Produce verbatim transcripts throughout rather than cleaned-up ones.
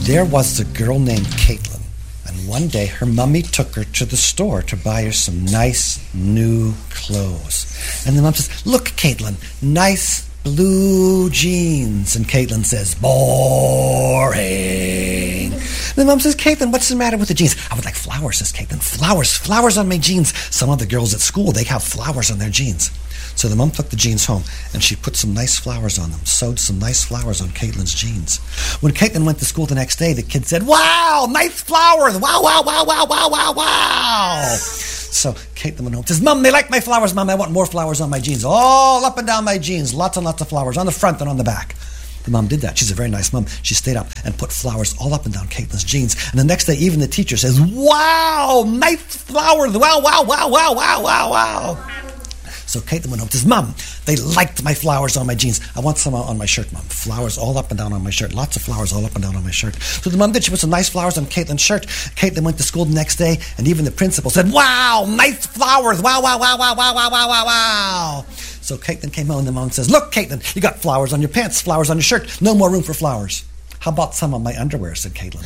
There was a girl named Caitlin, and one day her mummy took her to the store to buy her some nice new clothes. And the mom says, "Look, Caitlin, nice blue jeans." And Caitlin says, "Boring." And the mom says, "Caitlin, what's the matter with the jeans?" "I would like flowers," says Caitlin. "Flowers, flowers on my jeans." Some of the girls at school, they have flowers on their jeans. So the mom took the jeans home, and she put some nice flowers on them, sewed some nice flowers on Caitlin's jeans. When Caitlin went to school the next day, the kid said, "Wow, nice flowers! Wow, wow, wow, wow, wow, wow, wow!" So Caitlin went home and says, "Mom, they like my flowers, Mom. I want more flowers on my jeans. All up and down my jeans, lots and lots of flowers on the front and on the back." The mom did that. She's a very nice mom. She stayed up and put flowers all up and down Caitlin's jeans. And the next day, even the teacher says, "Wow, nice flowers. Wow, wow, wow, wow, wow, wow, wow." So Caitlin went home and says, "Mom, they liked my flowers on my jeans. I want some on my shirt, Mom. Flowers all up and down on my shirt. Lots of flowers all up and down on my shirt." So the mom did. She put some nice flowers on Caitlin's shirt. Caitlin went to school the next day, and even the principal said, "Wow, nice flowers. Wow, wow, wow, wow, wow, wow, wow, wow, wow." So Caitlin came home, and the mom says, "Look, Caitlin, you got flowers on your pants, flowers on your shirt. No more room for flowers." "How about some on my underwear?" said Caitlin.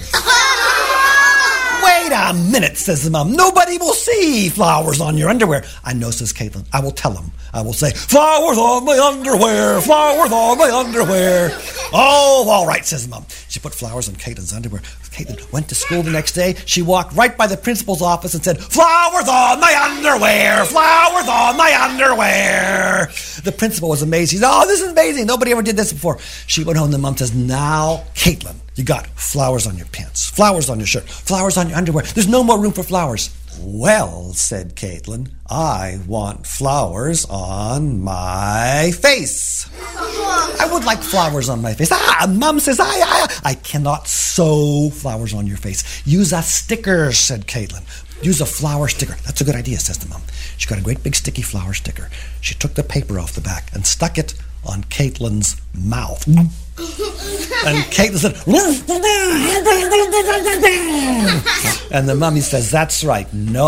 "Wait a minute," says the mom. "Nobody will see flowers on your underwear." "I know," says Caitlin. "I will tell them. I will say, 'Flowers on my underwear, flowers on my underwear.'" "Oh, all right," says the mom. She put flowers on Caitlin's underwear. Caitlin went to school the next day. She walked right by the principal's office and said, "Flowers on my underwear, flowers on my underwear." The principal was amazed. He said, "Oh, this is amazing. Nobody ever did this before." She went home. The mom says, "Now, Caitlin, you got flowers on your pants, flowers on your shirt, flowers on your underwear. There's no more room for flowers." "Well," said Caitlin, "I want flowers on my face. I would like flowers on my face." "Ah," Mom says, I, I, I cannot sew flowers on your face. Use a sticker," said Caitlin. "Use a flower sticker." "That's a good idea," says the mom. She got a great big sticky flower sticker. She took the paper off the back and stuck it on Caitlin's mouth. And Caitlin said, and the mummy says, "That's right. No